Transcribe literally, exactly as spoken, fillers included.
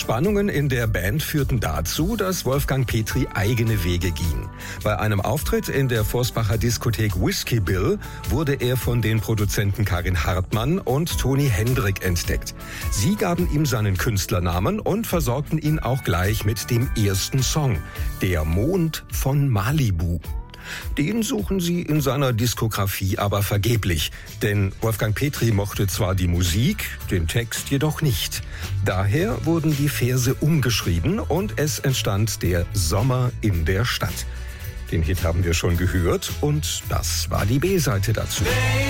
Spannungen in der Band führten dazu, dass Wolfgang Petri eigene Wege ging. Bei einem Auftritt in der Vorsbacher Diskothek Whiskey Bill wurde er von den Produzenten Karin Hartmann und Toni Hendrik entdeckt. Sie gaben ihm seinen Künstlernamen und versorgten ihn auch gleich mit dem ersten Song, Der Mond von Malibu. Den suchen sie in seiner Diskografie aber vergeblich, denn Wolfgang Petri mochte zwar die Musik, den Text jedoch nicht. Daher wurden die Verse umgeschrieben und es entstand der Sommer in der Stadt. Den Hit haben wir schon gehört und das war die B-Seite dazu.